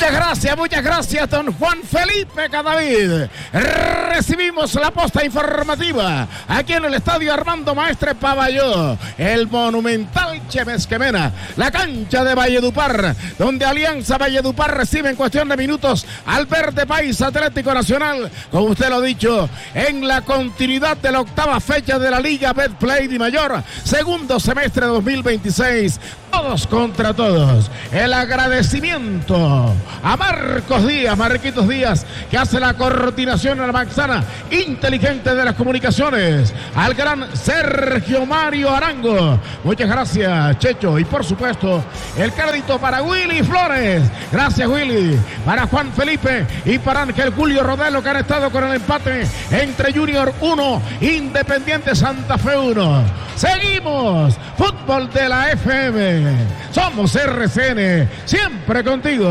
Muchas gracias, don Juan Felipe Cadavid. Recibimos la posta informativa aquí en el estadio Armando Maestre Pavalló, el monumental Chevesquemena, la cancha de Valledupar, donde Alianza Valledupar recibe en cuestión de minutos al Verde País Atlético Nacional, como usted lo ha dicho, en la continuidad de la octava fecha de la Liga Betplay de Mayor, segundo semestre de 2026. Todos contra todos. El agradecimiento a Marquitos Díaz, que hace la coordinación en la manzana inteligente de las comunicaciones. Al gran Sergio Mario Arango. Muchas gracias, Checho. Y por supuesto, el crédito para Willy Flores. Gracias, Willy. Para Juan Felipe y para Ángel Julio Rodelo, que han estado con el empate entre Junior 1, Independiente Santa Fe 1. Seguimos. Fútbol de la FM. Somos RCN, siempre contigo.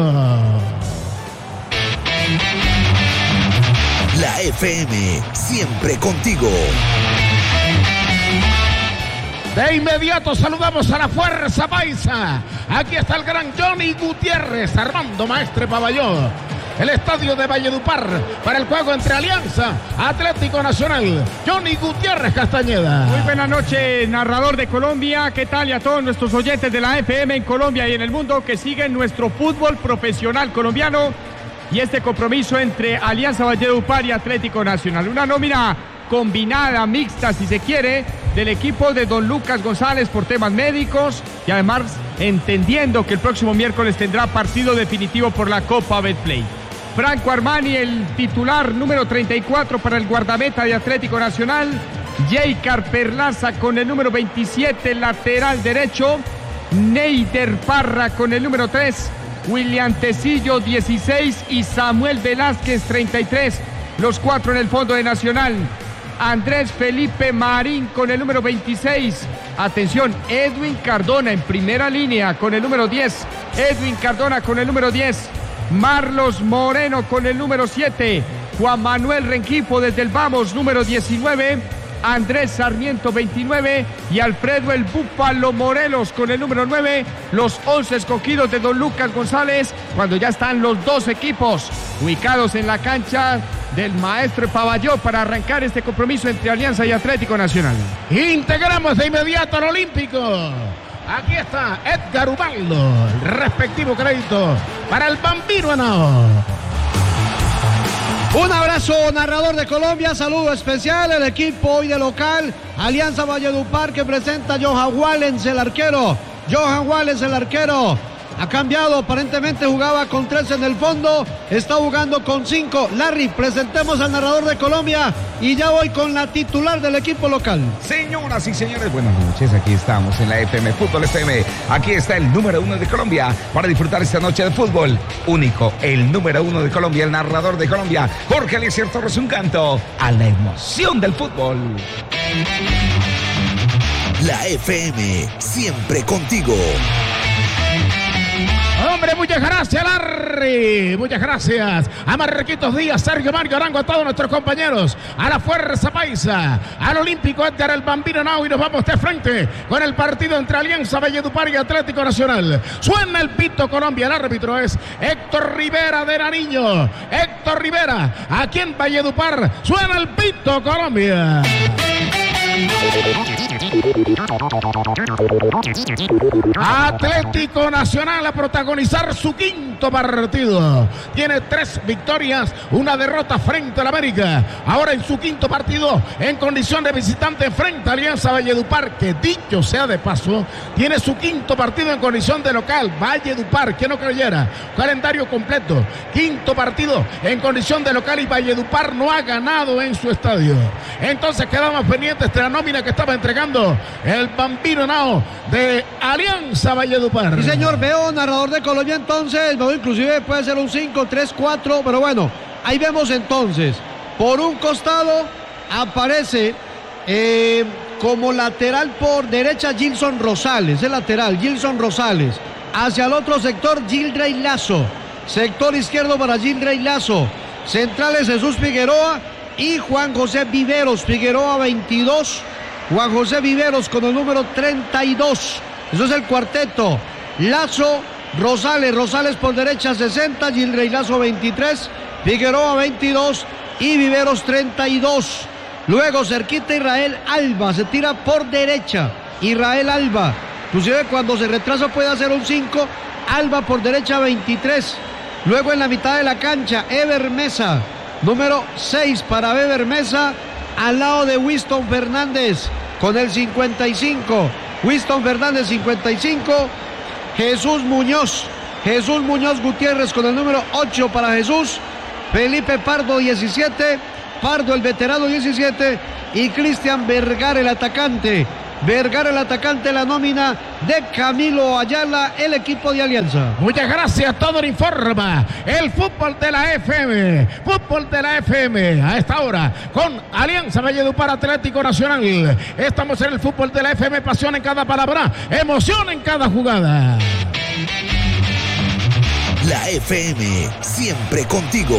La FM, siempre contigo. De inmediato saludamos a la Fuerza Paisa. Aquí está el gran Johnny Gutiérrez, Armando Maestre Pavalló. El estadio de Valledupar para el juego entre Alianza Atlético Nacional. Johnny Gutiérrez Castañeda. Muy buenas noches, narrador de Colombia. ¿Qué tal? Y a todos nuestros oyentes de la FM en Colombia y en el mundo que siguen nuestro fútbol profesional colombiano y este compromiso entre Alianza Valledupar y Atlético Nacional. Una nómina combinada, mixta si se quiere, del equipo de don Lucas González por temas médicos y además entendiendo que el próximo miércoles tendrá partido definitivo por la Copa Betplay. Franco Armani, el titular número 34 para el guardameta de Atlético Nacional. Jeicar Perlaza con el número 27, lateral derecho. Neider Parra con el número 3. William Tecillo, 16. Y Samuel Velázquez, 33. Los cuatro en el fondo de Nacional. Andrés Felipe Marín con el número 26. Atención, Edwin Cardona en primera línea con el número 10. Edwin Cardona con el número 10. Marlos Moreno con el número 7, Juan Manuel Rengifo desde el Vamos, número 19, Andrés Sarmiento 29 y Alfredo el Búfalo Morelos con el número 9, los 11 escogidos de don Lucas González, cuando ya están los dos equipos ubicados en la cancha del Maestre Pavalló para arrancar este compromiso entre Alianza y Atlético Nacional. Integramos de inmediato al Olímpico. Aquí está Edgar Ubaldo, el respectivo crédito para el Bambino Henao. Un abrazo, narrador de Colombia, saludo especial al equipo hoy de local, Alianza Valledupar, que presenta a Johan Wallens, el arquero. Johan Wallens, el arquero, ha cambiado, aparentemente jugaba con 3 en el fondo, está jugando con 5. Larry, presentemos al narrador de Colombia y ya voy con la titular del equipo local. Señoras y señores, buenas noches, aquí estamos en la FM, Fútbol FM. Aquí está el número 1 de Colombia para disfrutar esta noche de fútbol. Único, el número 1 de Colombia, el narrador de Colombia, Jorge Eliezer Torres, un canto a la emoción del fútbol. La FM, siempre contigo. Hombre, muchas gracias, Larry. Muchas gracias a Marquitos Díaz, Sergio Mario Arango, a todos nuestros compañeros, a la Fuerza Paisa, al Olímpico Edgar el Bambino Henao, y nos vamos de frente con el partido entre Alianza Valledupar y Atlético Nacional. Suena el pito Colombia, el árbitro es Héctor Rivera de Nariño. Héctor Rivera, aquí en Valledupar, suena el pito Colombia. Atlético Nacional a protagonizar su quinto partido. Tiene 3 victorias, una derrota frente al América. Ahora en su quinto partido en condición de visitante frente a Alianza Valledupar, que dicho sea de paso, tiene su quinto partido en condición de local. Valledupar, que no creyera, calendario completo. Quinto partido en condición de local y Valledupar no ha ganado en su estadio. Entonces quedamos pendientes de la nómina que estaba entregando el Bambino Henao de Alianza Valledupar. Sí, señor, veo narrador de Colombia entonces, no, inclusive puede ser un 5-3-4, pero bueno, ahí vemos entonces, por un costado aparece como lateral por derecha Gilson Rosales, el lateral Gilson Rosales, hacia el otro sector Gilrey Lazo, sector izquierdo para Gilrey Lazo, centrales Jesús Figueroa y Juan José Viveros, Figueroa 22, Juan José Viveros con el número 32. Eso es el cuarteto. Lazo, Rosales por derecha 60, Gilrey Lazo 23, Figueroa 22 y Viveros 32. Luego cerquita Israel Alba, se tira por derecha, Israel Alba, inclusive cuando se retrasa puede hacer un 5, Alba por derecha 23. Luego en la mitad de la cancha, Eber Mesa, número 6 para Eber Mesa, al lado de Winston Fernández con el 55. Winston Fernández 55. Jesús Muñoz Gutiérrez con el número 8 para Jesús. Felipe Pardo 17. Pardo el veterano 17. Y Cristian Vergara el atacante. La nómina de Camilo Ayala, el equipo de Alianza. Muchas gracias, todo lo informa el fútbol de la FM, a esta hora con Alianza Valledupar Atlético Nacional. Estamos en el fútbol de la FM, pasión en cada palabra, emoción en cada jugada. La FM, siempre contigo.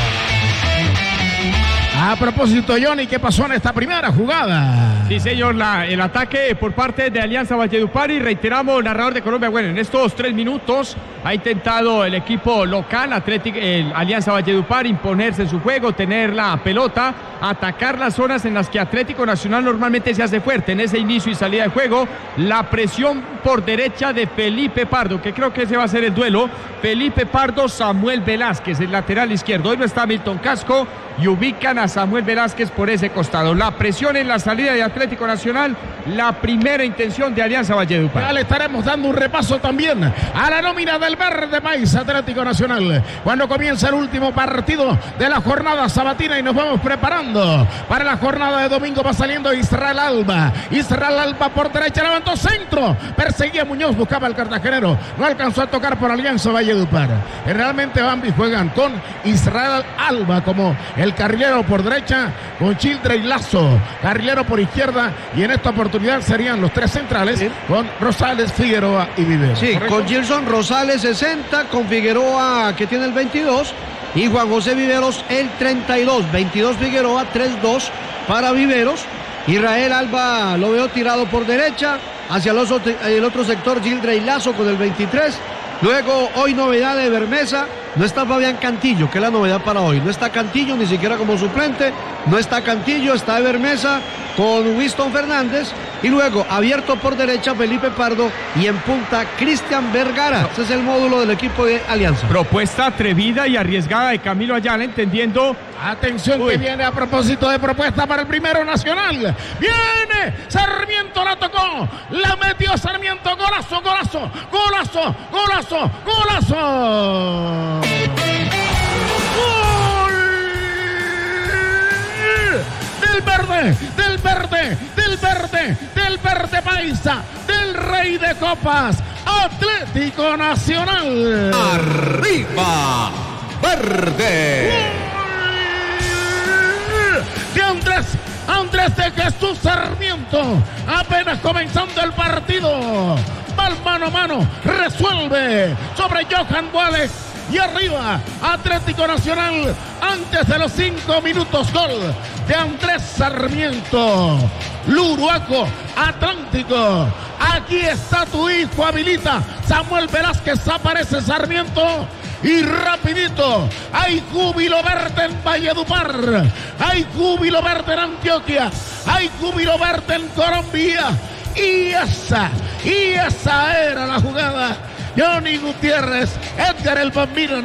A propósito, Johnny, ¿qué pasó en esta primera jugada? Sí, señor, el ataque por parte de Alianza Valledupar, y reiteramos, narrador de Colombia, bueno, en estos 3 minutos ha intentado el equipo local, Alianza Valledupar, imponerse en su juego, tener la pelota, atacar las zonas en las que Atlético Nacional normalmente se hace fuerte, en ese inicio y salida de juego, la presión por derecha de Felipe Pardo, que creo que ese va a ser el duelo, Felipe Pardo, Samuel Velázquez, el lateral izquierdo, hoy no está Milton Casco, y ubican a Samuel Velázquez por ese costado. La presión en la salida de Atlético Nacional, la primera intención de Alianza Valledupar. Ya le estaremos dando un repaso también a la nómina del verde país Atlético Nacional cuando comienza el último partido de la jornada sabatina, y nos vamos preparando para la jornada de domingo. Va saliendo Israel Alba por derecha, levantó centro, perseguía Muñoz, buscaba el cartagenero, no alcanzó a tocar por Alianza Valledupar. Realmente Bambi juegan con Israel Alba como el carrilero por derecha, con Childrey Lazo, carrilero por izquierda, y en esta oportunidad serían los 3 centrales, ¿sí?, con Rosales, Figueroa y Viveros. Sí, ¿correcto? Con Gilson Rosales 60, con Figueroa que tiene el 22 y Juan José Viveros el 32, 22 Figueroa, 3-2 para Viveros. Israel Alba lo veo tirado por derecha, hacia el otro sector Gilrey Lazo con el 23. Luego, hoy novedad de Bermesa, no está Fabián Cantillo, que es la novedad para hoy. No está Cantillo ni siquiera como suplente, no está Cantillo, está Bermesa con Winston Fernández. Y luego, abierto por derecha, Felipe Pardo, y en punta, Cristian Vergara. Ese es el módulo del equipo de Alianza. Propuesta atrevida y arriesgada de Camilo Ayala, entendiendo. Atención, que viene a propósito de propuesta para el primero nacional. Viene, Sarmiento la tocó, la metió Sarmiento, golazo. ¡Gol! Del verde paisa, del rey de copas, Atlético Nacional. ¡Arriba, verde! De Andrés de Jesús Sarmiento, apenas comenzando el partido, va mano a mano, resuelve sobre Johan Wallace, y arriba Atlético Nacional antes de los 5 minutos. Gol de Andrés Sarmiento. Luruaco, Atlántico, aquí está tu hijo, habilita Samuel Velázquez, aparece Sarmiento. Y rapidito, hay júbilo verde en Valledupar, hay júbilo verde en Antioquia, hay júbilo verde en Colombia. Y esa era la jugada. Johnny Gutiérrez, Edgar el Bambino.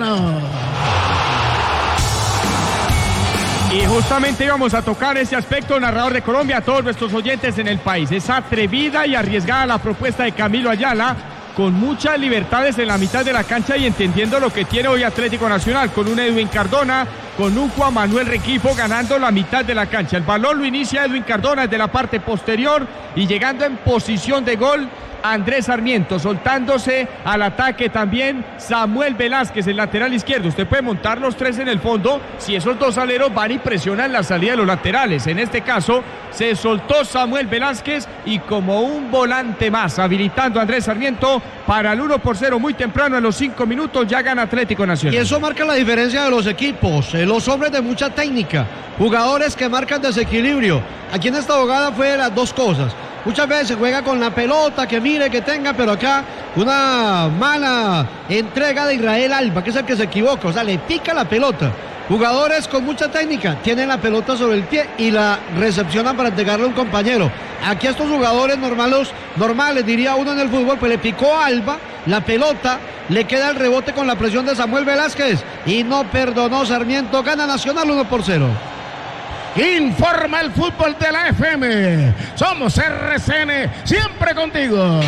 Y justamente íbamos a tocar ese aspecto, narrador de Colombia, a todos nuestros oyentes en el país. Es atrevida y arriesgada la propuesta de Camilo Ayala, con muchas libertades en la mitad de la cancha y entendiendo lo que tiene hoy Atlético Nacional, con un Edwin Cardona, con un Juan Manuel Rengifo ganando la mitad de la cancha. El balón lo inicia Edwin Cardona desde la parte posterior y llegando en posición de gol Andrés Sarmiento, soltándose al ataque también Samuel Velázquez, el lateral izquierdo. Usted puede montar los 3 en el fondo si esos 2 aleros van y presionan la salida de los laterales. En este caso se soltó Samuel Velázquez y como un volante más, habilitando a Andrés Sarmiento para el 1-0 muy temprano, en los 5 minutos ya gana Atlético Nacional. Y eso marca la diferencia de los equipos, los hombres de mucha técnica, jugadores que marcan desequilibrio. Aquí en esta jugada fue las 2 cosas. Muchas veces se juega con la pelota, que mire, que tenga, pero acá una mala entrega de Israel Alba, que es el que se equivoca, o sea, le pica la pelota. Jugadores con mucha técnica tienen la pelota sobre el pie y la recepcionan para entregarle a un compañero. Aquí a estos jugadores normales, diría uno en el fútbol, pues le picó a Alba la pelota, le queda el rebote con la presión de Samuel Velázquez y no perdonó Sarmiento. Gana Nacional 1-0. Informa el fútbol de la FM. Somos RCN, siempre contigo.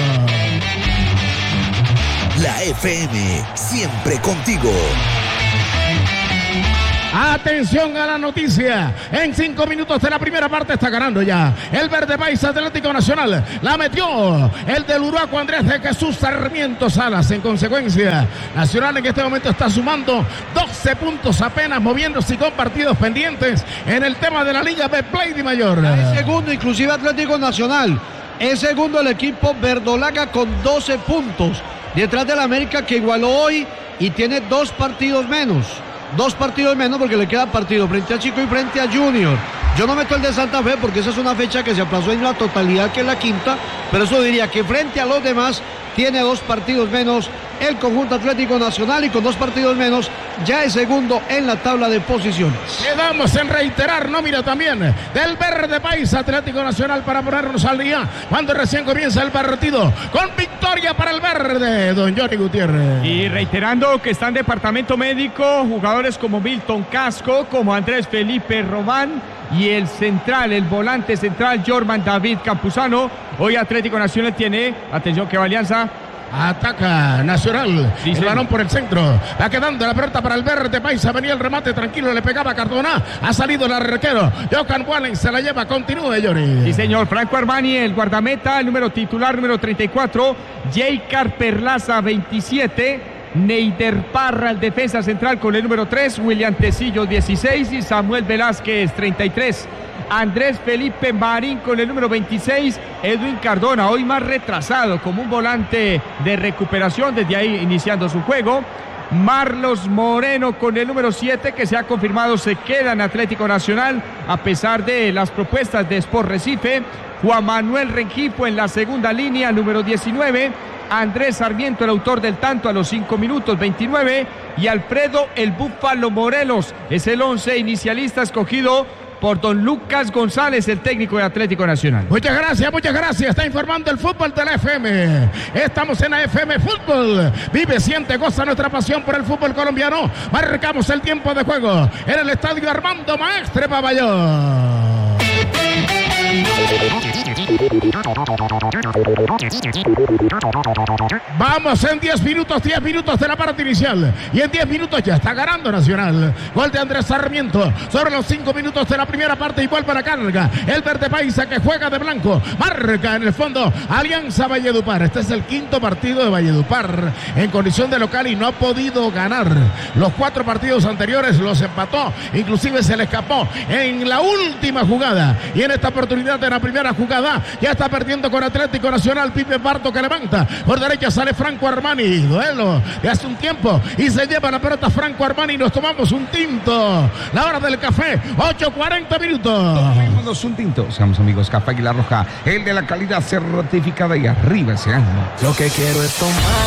La FM, siempre contigo. Atención a la noticia. En 5 minutos de la primera parte está ganando ya el Verde País Atlético Nacional. La metió el del Uruaco Andrés de Jesús Sarmiento Salas. En consecuencia, Nacional en este momento está sumando 12 puntos apenas, moviéndose con partidos pendientes en el tema de la Liga Betplay de Mayor. Es segundo, inclusive Atlético Nacional. Es segundo el equipo verdolaga con 12 puntos. Detrás del América, que igualó hoy y tiene 2 partidos menos. 2 partidos menos porque le queda partido frente a Chico y frente a Junior. Yo no meto el de Santa Fe porque esa es una fecha que se aplazó en la totalidad, que es la quinta, pero eso diría que frente a los demás tiene 2 partidos menos el conjunto Atlético Nacional y con 2 partidos menos ya es segundo en la tabla de posiciones. Quedamos en reiterar nómina también del Verde País Atlético Nacional para ponernos al día cuando recién comienza el partido con victoria para el Verde, don Johnny Gutiérrez. Y reiterando que está en departamento médico jugadores como Milton Casco, como Andrés Felipe Román y el central, el volante central Jorman David Campuzano. Hoy Atlético Nacional tiene, atención que va Alianza. Ataca Nacional, sí, el balón por el centro, va quedando la pelota para el Verde Paisa, venía el remate tranquilo, le pegaba Cardona, ha salido el arquero, Johan Wallen se la lleva, continúe Llori. Sí señor, Franco Armani, el guardameta, el número titular, número 34, Jaycar Perlaza 27, Neider Parra, el defensa central con el número 3, William Tecillo 16 y Samuel Velázquez 33. Andrés Felipe Marín con el número 26, Edwin Cardona, hoy más retrasado como un volante de recuperación, desde ahí iniciando su juego. Marlos Moreno con el número 7, que se ha confirmado se queda en Atlético Nacional a pesar de las propuestas de Sport Recife. Juan Manuel Rengifo en la segunda línea, número 19. Andrés Sarmiento, el autor del tanto a los 5 minutos 29. Y Alfredo el Búfalo Morelos es el 11 inicialista escogido por don Lucas González, el técnico de Atlético Nacional. Muchas gracias. Está informando el fútbol de la FM. Estamos en la FM Fútbol. Vive, siente, goza nuestra pasión por el fútbol colombiano. Marcamos el tiempo de juego en el estadio Armando Maestre Paballón. Vamos en 10 minutos de la parte inicial. Y en 10 minutos ya está ganando Nacional. Gol de Andrés Sarmiento sobre los 5 minutos de la primera parte. Igual para carga el Verde Paisa, que juega de blanco. Marca en el fondo Alianza Valledupar. Este es el 5º partido de Valledupar en condición de local y no ha podido ganar. Los 4 partidos anteriores los empató. Inclusive se le escapó en la última jugada. Y en esta oportunidad de la primera jugada ya está perdiendo con Atlético Nacional. Pipe Parto que levanta. Por derecha sale Franco Armani. Duelo de hace un tiempo. Y se lleva la pelota Franco Armani. Nos tomamos un tinto. La hora del café. 8:40 minutos. Tomémonos un tinto. Seamos amigos. Café Águila Roja. El de la calidad certificada y arriba ese año. Lo que quiero es tomar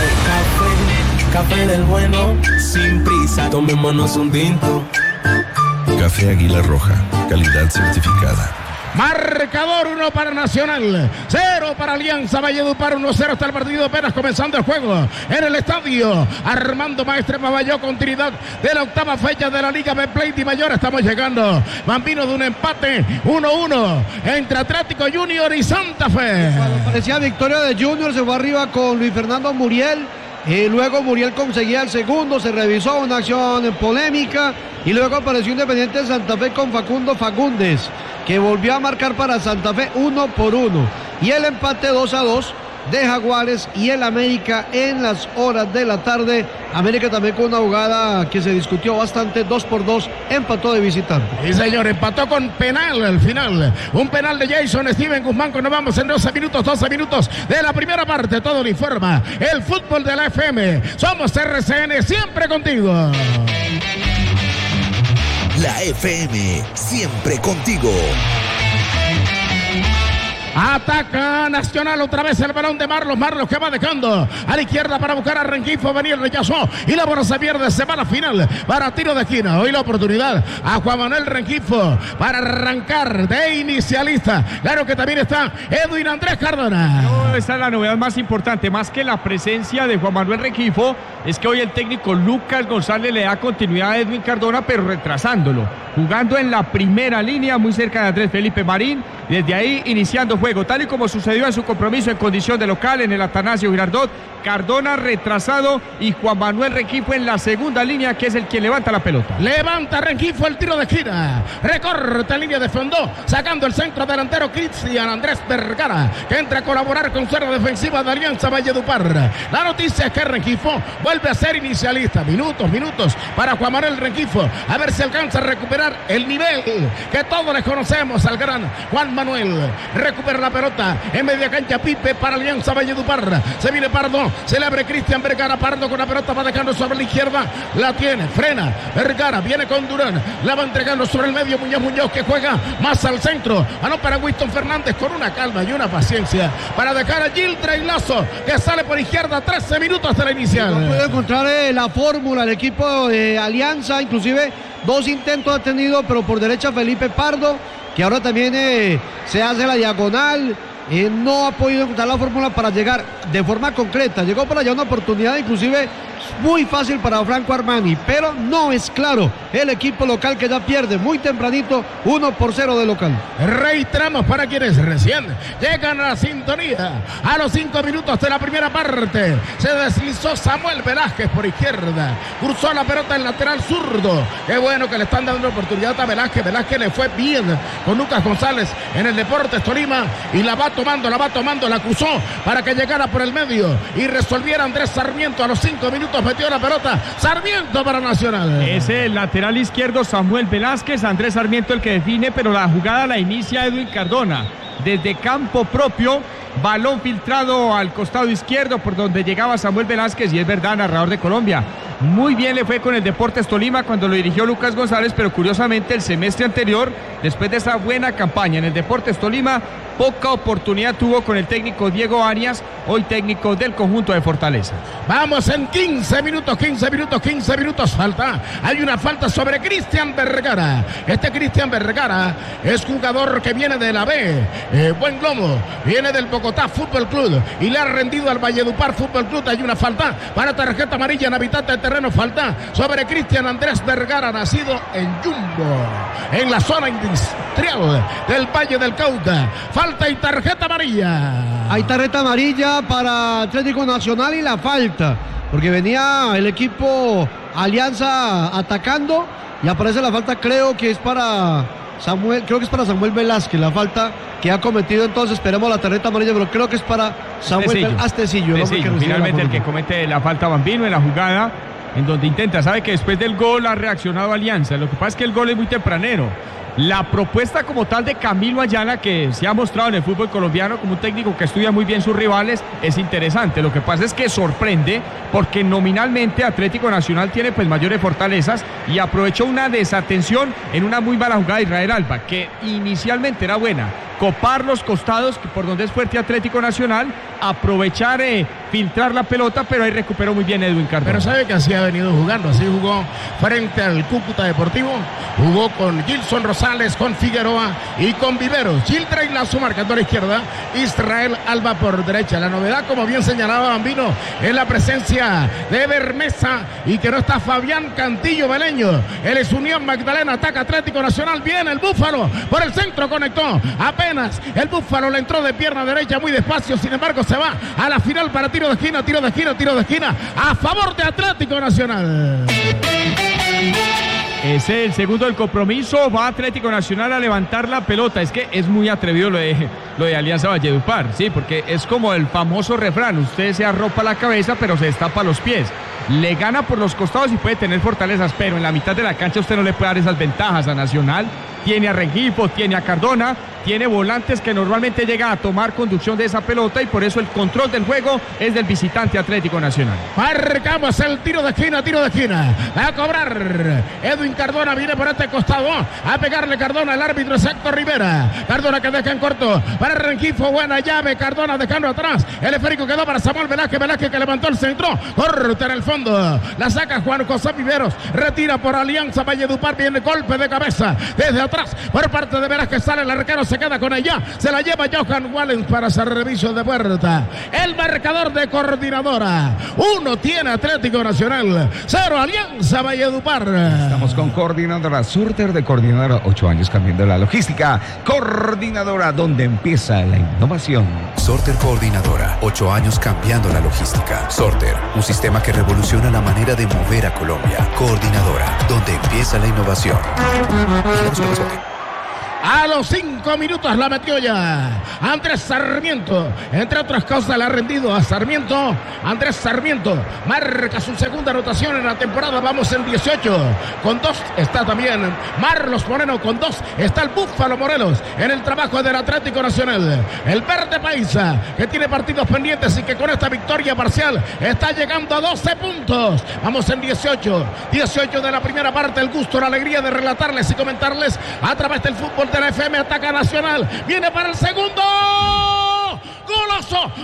el café del bueno, sin prisa. Tomémonos un tinto. Café Águila Roja. Calidad certificada. Marcador 1 para Nacional, 0 para Alianza Valledupar, 1-0 está el partido, apenas comenzando el juego en el estadio Armando Maestre Paballón, continuidad de la 8ª fecha de la Liga Betplay de Mayor. Estamos llegando, Bambino, de un empate 1-1 entre Atlético Junior y Santa Fe. Cuando parecía victoria de Junior, se fue arriba con Luis Fernando Muriel. Y luego Muriel conseguía el segundo, se revisó una acción polémica y luego apareció Independiente de Santa Fe con Facundo Fagundes, que volvió a marcar para Santa Fe 1-1. Y el empate 2-2 de Jaguares y el América en las horas de la tarde. América también con una jugada que se discutió bastante, 2-2, empató de visitante. Sí, señor, empató con penal al final. Un penal de Jason Steven Guzmán. Cuando vamos en 12 minutos de la primera parte. Todo lo informa el fútbol de la FM. Somos RCN, siempre contigo. La FM, siempre contigo. Ataca Nacional otra vez el balón de Marlos que va dejando a la izquierda para buscar a Rengifo. Venía el rechazo y la bola se pierde. Se va a la final para tiro de esquina. Hoy la oportunidad a Juan Manuel Rengifo para arrancar de inicialista. Claro que también está Edwin Andrés Cardona. No, esa es la novedad más importante, más que la presencia de Juan Manuel Rengifo, es que hoy el técnico Lucas González le da continuidad a Edwin Cardona, pero retrasándolo, jugando en la primera línea muy cerca de Andrés Felipe Marín, desde ahí iniciando juego, tal y como sucedió en su compromiso en condición de local en el Atanasio Girardot. Cardona retrasado y Juan Manuel Rengifo en la segunda línea, que es el que levanta la pelota. Levanta Rengifo el tiro de esquina, recorta línea de fondo, sacando el centro delantero Cristian Andrés Vergara, que entra a colaborar con su área defensiva de Alianza Valledupar. La noticia es que Rengifo vuelve a ser inicialista. Minutos para Juan Manuel Rengifo, a ver si alcanza a recuperar el nivel que todos les conocemos al gran Juan Manuel. Recupera la pelota en media cancha Pipe para Alianza Valledupar. Se viene Pardo, se le abre Cristian Vergara. Pardo con la pelota va dejando sobre la izquierda, la tiene, frena Vergara, viene con Durán, la va entregando sobre el medio. Muñoz que juega más al centro, no para Winston Fernández, con una calma y una paciencia para dejar a Giltrey Lazo, que sale por izquierda. 13 minutos de la inicial. No puede encontrar la fórmula el equipo de Alianza, inclusive 2 intentos ha tenido, pero por derecha Felipe Pardo, que ahora también se hace la diagonal. No ha podido encontrar la fórmula para llegar de forma concreta. Llegó por allá una oportunidad inclusive muy fácil para Franco Armani, pero no es claro el equipo local, que ya pierde muy tempranito 1-0 de local. Reiteramos para quienes recién llegan a la sintonía, a los 5 minutos de la primera parte se deslizó Samuel Velázquez por izquierda, cruzó la pelota en lateral zurdo. Qué bueno que le están dando oportunidad a Velázquez. Velázquez le fue bien con Lucas González en el Deportes Tolima y la va tomando, la cruzó para que llegara por el medio y resolviera Andrés Sarmiento. A los 5 minutos metió la pelota Sarmiento para Nacional. Es el lateral izquierdo Samuel Velázquez, Andrés Sarmiento el que define, pero la jugada la inicia Edwin Cardona desde campo propio. Balón filtrado al costado izquierdo por donde llegaba Samuel Velázquez, y es verdad, narrador de Colombia, muy bien le fue con el Deportes Tolima cuando lo dirigió Lucas González, pero curiosamente el semestre anterior, después de esa buena campaña en el Deportes Tolima, poca oportunidad tuvo con el técnico Diego Arias, hoy técnico del conjunto de Fortaleza. Vamos en 15 minutos falta. Hay una falta sobre Cristian Vergara. Este Cristian Vergara es jugador que viene de la B, buen globo, viene del Bogotá Fútbol Club y le ha rendido al Valledupar Fútbol Club. Hay una falta para tarjeta amarilla en habitante de terreno, falta sobre Cristian Andrés Vergara, nacido en Jumbo, en la zona industrial del Valle del Cauca. Falta y tarjeta amarilla. Hay tarjeta amarilla para Atlético Nacional y la falta, porque venía el equipo Alianza atacando y aparece la falta. Creo que es para Samuel Velázquez, la falta que ha cometido. Entonces esperemos la tarjeta amarilla, pero creo que es para Samuel Astecillo. Finalmente el que comete la falta Bambino en la jugada en donde intenta, sabe que después del gol ha reaccionado Alianza. Lo que pasa es que el gol es muy tempranero. La propuesta como tal de Camilo Ayala, que se ha mostrado en el fútbol colombiano como un técnico que estudia muy bien sus rivales, es interesante. Lo que pasa es que sorprende porque nominalmente Atlético Nacional tiene pues mayores fortalezas y aprovechó una desatención en una muy mala jugada de Israel Alba, que inicialmente era buena. Copar los costados por donde es fuerte Atlético Nacional, aprovechar, filtrar la pelota, pero ahí recuperó muy bien Edwin Cardona. Pero sabe que así ha venido jugando, así jugó frente al Cúcuta Deportivo, jugó con Gilson Rosales, con Figueroa y con Viveros. Giltrey Lazo marcando a la izquierda, Israel Alba por derecha. La novedad, como bien señalaba Bambino, es la presencia de Bermesa y que no está Fabián Cantillo Beleño. Él es Unión Magdalena, ataca Atlético Nacional, viene el Búfalo, por el centro conectó, apenas el Búfalo le entró de pierna derecha muy despacio, sin embargo se va a la final para tiro de esquina a favor de Atlético Nacional. Es el segundo del compromiso, va Atlético Nacional a levantar la pelota. Es que es muy atrevido lo de Alianza Valledupar, sí, porque es como el famoso refrán, usted se arropa la cabeza pero se destapa los pies. Le gana por los costados y puede tener fortalezas, pero en la mitad de la cancha usted no le puede dar esas ventajas a Nacional. tiene a Rengifo, tiene a Cardona, tiene volantes que normalmente llegan a tomar conducción de esa pelota y por eso el control del juego es del visitante Atlético Nacional. Marcamos el tiro de esquina. Va a cobrar Edwin Cardona, viene por este costado. A pegarle Cardona, el árbitro es Héctor Rivera. Cardona que deja en corto para Rengifo, buena llave. Cardona dejando atrás. El esférico quedó para Samuel Velázquez que levantó el centro. Corta en el fondo. La saca Juan José Viveros. Retira por Alianza Valledupar. Viene golpe de cabeza desde atrás por parte de Velázquez. Sale el arquero, se queda con ella. Se la lleva Johan Wallens para hacer reviso de puerta. El marcador de Coordinadora. 1 tiene Atlético Nacional. 0 Alianza Valledupar. Estamos con Coordinadora, Sorter de Coordinadora, 8 años cambiando la logística. Coordinadora, donde empieza la innovación. Sorter Coordinadora, 8 años cambiando la logística. Sorter, un sistema que revoluciona la manera de mover a Colombia. Coordinadora, donde empieza la innovación. A los 5 minutos la metió ya Andrés Sarmiento. Entre otras cosas le ha rendido a Sarmiento. Andrés Sarmiento marca su segunda anotación en la temporada. Vamos en 18. Con 2 está también Marlos Moreno. Con 2 está el Búfalo Morelos en el trabajo del Atlético Nacional. El Verde Paisa, que tiene partidos pendientes y que con esta victoria parcial está llegando a 12 puntos. Vamos en 18. 18 de la primera parte. El gusto, la alegría de relatarles y comentarles a través del fútbol de la FM. Ataca Nacional, viene para el segundo. Golazo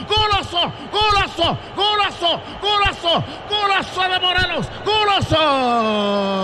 de Morelos. Golazo.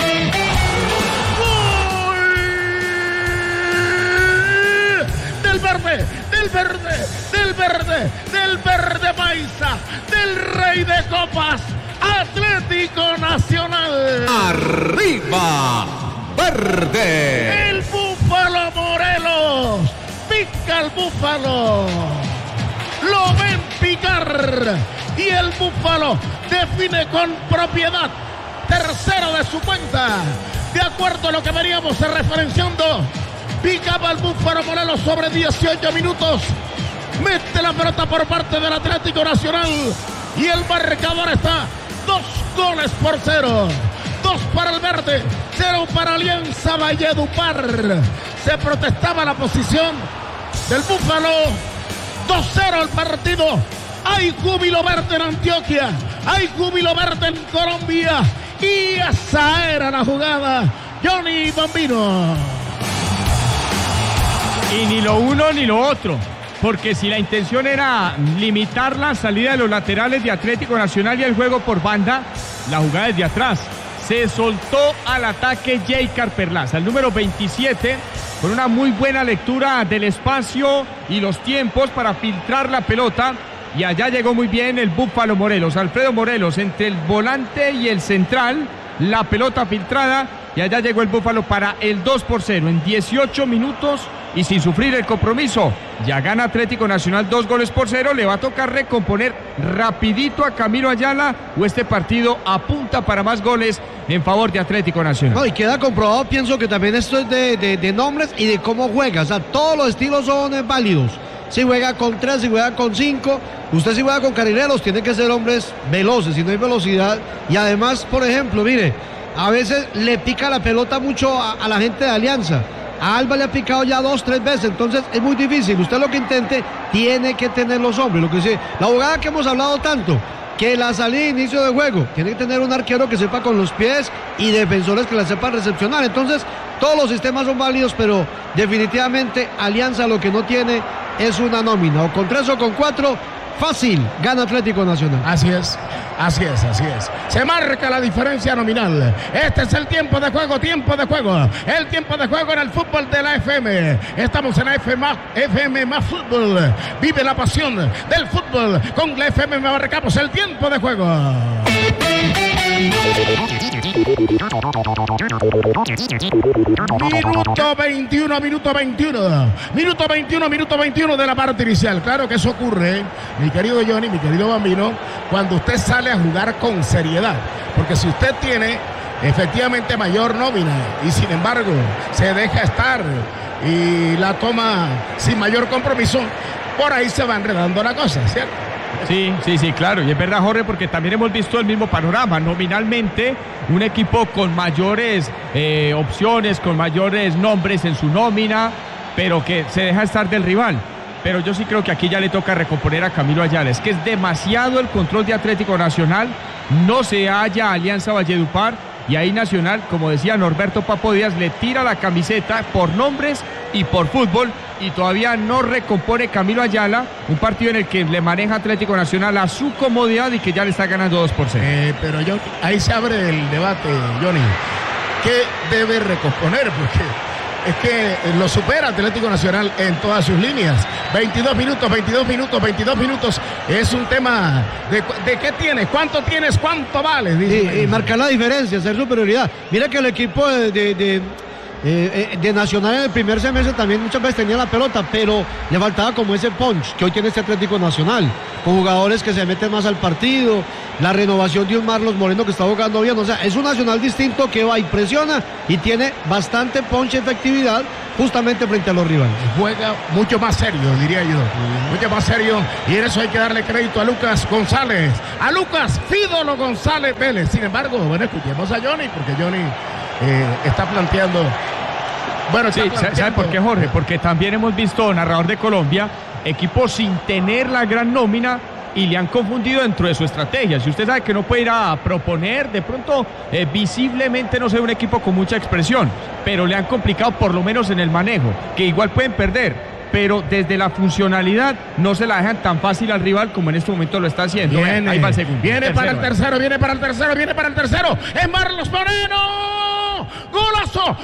Del verde paisa, del rey de copas, Atlético Nacional. ¡Arriba, verde! El Búfalo Morelos pica al Búfalo, lo ven picar y el Búfalo define con propiedad. Tercero de su cuenta, de acuerdo a lo que veníamos referenciando. Picaba el Búfalo Morelos sobre 18 minutos. Mete la pelota por parte del Atlético Nacional y el marcador está 2-0. 2 para el verde, 0 para Alianza Valledupar. Se protestaba la posición del Búfalo. 2-0 el partido. Hay júbilo verde en Antioquia, hay júbilo verde en Colombia. Y esa era la jugada. Johnny Bambino. Y ni lo uno ni lo otro, porque si la intención era limitar la salida de los laterales de Atlético Nacional y el juego por banda, la jugada desde atrás. Se soltó al ataque Jaycar Perlaza, el número 27, con una muy buena lectura del espacio y los tiempos para filtrar la pelota. Y allá llegó muy bien el Búfalo Morelos, Alfredo Morelos, entre el volante y el central, la pelota filtrada. Y allá llegó el Búfalo para el 2-0 en 18 minutos y sin sufrir el compromiso. Ya gana Atlético Nacional 2-0. Le va a tocar recomponer rapidito a Camilo Ayala o este partido apunta para más goles en favor de Atlético Nacional. No, y queda comprobado, pienso que también esto es de nombres y de cómo juega. O sea, todos los estilos son válidos. Si juega con 3, si juega con 5, usted si juega con carrileros, tiene que ser hombres veloces, si no hay velocidad. Y además, por ejemplo, mire, a veces le pica la pelota mucho a la gente de Alianza. A Alba le ha picado ya 2-3 veces, entonces es muy difícil. Usted lo que intente, tiene que tener los hombres. Lo que sí, la jugada que hemos hablado tanto, que la salida de inicio de juego, tiene que tener un arquero que sepa con los pies y defensores que la sepan recepcionar. Entonces, todos los sistemas son válidos, pero definitivamente Alianza lo que no tiene es una nómina. O con 3 o con 4, fácil, gana Atlético Nacional. Así es. Se marca la diferencia nominal. Este es el tiempo de juego. El tiempo de juego en el fútbol de la FM. Estamos en la FM más fútbol. Vive la pasión del fútbol. Con la FM marcamos el tiempo de juego. Minuto 21 de la parte inicial. Claro que eso ocurre, mi querido Johnny, mi querido Bambino, cuando usted sale a jugar con seriedad. Porque si usted tiene efectivamente mayor nómina y sin embargo se deja estar y la toma sin mayor compromiso, por ahí se va enredando la cosa, ¿cierto? Sí, claro, y es verdad, Jorge, porque también hemos visto el mismo panorama. Nominalmente, un equipo con mayores opciones, con mayores nombres en su nómina, pero que se deja estar del rival. Pero yo sí creo que aquí ya le toca recomponer a Camilo Ayala. Es que es demasiado el control de Atlético Nacional, no se halla Alianza Valledupar, y ahí Nacional, como decía Norberto Papo Díaz, le tira la camiseta por nombres y por fútbol, y todavía no recompone Camilo Ayala, un partido en el que le maneja Atlético Nacional a su comodidad y que ya le está ganando 2-0. Pero ahí se abre el debate, Johnny. ¿Qué debe recomponer? Porque es que lo supera Atlético Nacional en todas sus líneas. 22 minutos. Es un tema de qué tienes, cuánto tienes, cuánto vales. Y marcar la diferencia, hacer superioridad. Mira que el equipo de Nacional en el primer semestre también muchas veces tenía la pelota, pero le faltaba como ese punch que hoy tiene este Atlético Nacional, con jugadores que se meten más al partido, la renovación de un Marlos Moreno que está jugando bien. O sea, es un Nacional distinto que va y presiona y tiene bastante punch y efectividad justamente frente a los rivales. Juega mucho más serio, diría yo, mucho más serio, y en eso hay que darle crédito a Lucas González, a Lucas Fídolo González Vélez. Sin embargo, bueno, escuchemos a Johnny, porque Johnny está planteando. Bueno, sí, ¿sabe por qué, Jorge? Porque también hemos visto, narrador de Colombia, equipos sin tener la gran nómina y le han confundido dentro de su estrategia. Si usted sabe que no puede ir a proponer, de pronto visiblemente no sé, un equipo con mucha expresión, pero le han complicado por lo menos en el manejo, que igual pueden perder, pero desde la funcionalidad no se la dejan tan fácil al rival como en este momento lo está haciendo. Ahí va el segundo. Viene para el tercero. ¡Es Marlos Moreno! ¡Golazo!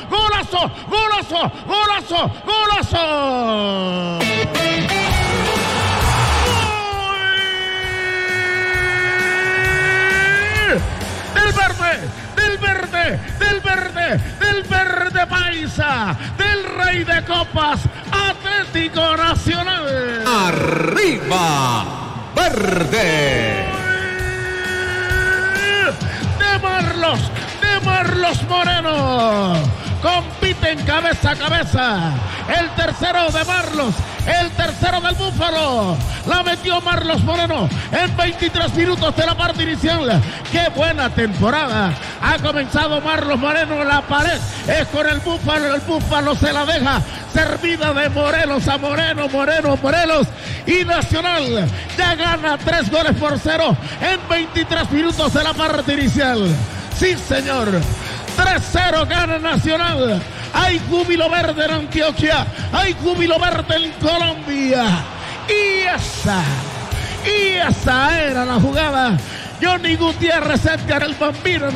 Del verde paisa, del rey de copas, Atlético Nacional. Arriba, verde. De Marlos Moreno. Compiten cabeza a cabeza. El tercero de Marlos, el tercero del Búfalo. La metió Marlos Moreno en 23 minutos de la parte inicial. ¡Qué buena temporada! Ha comenzado Marlos Moreno, la pared es con el Búfalo se la deja servida de Morelos a Morelos, y Nacional ya gana 3-0 en 23 minutos de la parte inicial. Sí, señor. 3-0 gana Nacional. Hay júbilo verde en Antioquia, hay júbilo verde en Colombia. Y esa era la jugada. Johnny Gutiérrez, Edgar el Bambino.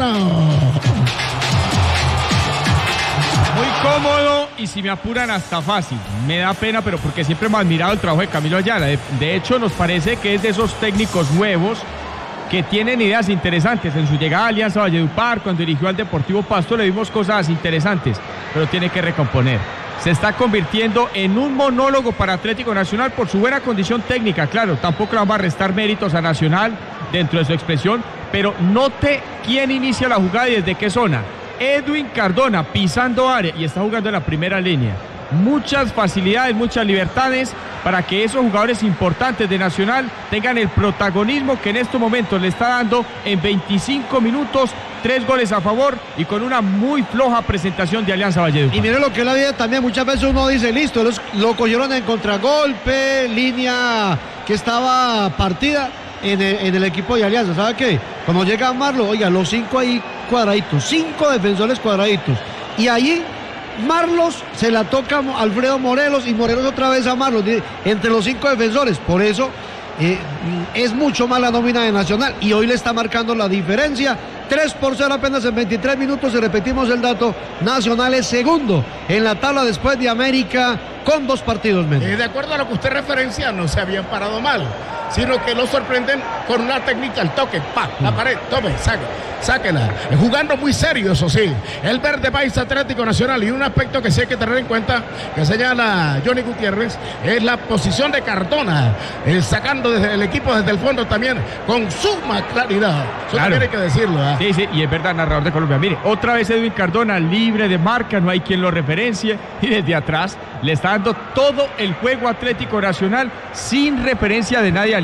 Muy cómodo y, si me apuran, hasta fácil. Me da pena, pero porque siempre hemos admirado el trabajo de Camilo Ayala. De hecho, nos parece que es de esos técnicos nuevos que tienen ideas interesantes. En su llegada a Alianza Valledupar, cuando dirigió al Deportivo Pasto, le vimos cosas interesantes, pero tiene que recomponer. Se está convirtiendo en un monólogo para Atlético Nacional por su buena condición técnica. Claro, tampoco le vamos a restar méritos a Nacional dentro de su expresión, pero note quién inicia la jugada y desde qué zona. Edwin Cardona pisando área y está jugando en la primera línea. Muchas facilidades, muchas libertades para que esos jugadores importantes de Nacional tengan el protagonismo que en estos momentos le está dando en 25 minutos, 3 goles a favor y con una muy floja presentación de Alianza Valledupar. Y mire lo que es la vida también, muchas veces uno dice, listo, lo cogieron en contragolpe, línea que estaba partida en el equipo de Alianza. ¿Sabe qué? Cuando llega Marlo, oiga, los 5 ahí cuadraditos, 5 defensores cuadraditos, y allí Marlos se la toca a Alfredo Morelos y Morelos otra vez a Marlos entre los 5 defensores. Por eso es mucho más la nómina de Nacional y hoy le está marcando la diferencia. 3-0 apenas en 23 minutos. Y repetimos el dato, Nacional es segundo en la tabla después de América con 2 partidos menos. De acuerdo a lo que usted referencia, no se habían parado mal, sino que lo sorprenden con una técnica al toque, la pared, tome, sáquela, jugando muy serio, eso sí, el verde país Atlético Nacional. Y un aspecto que sí hay que tener en cuenta, que señala Johnny Gutiérrez, es la posición de Cardona, sacando desde el equipo desde el fondo también con suma claridad. Eso también hay que decirlo, ¿eh? Sí, y es verdad, narrador de Colombia. Mire, otra vez Edwin Cardona libre de marca, no hay quien lo referencie, y desde atrás le está dando todo el juego Atlético Nacional sin referencia de nadie.